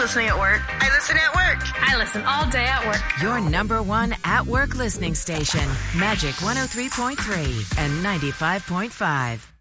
listening at work. I listen at work. I listen all day at work. Your number one at work listening station, Magic 103.3 and 95.5.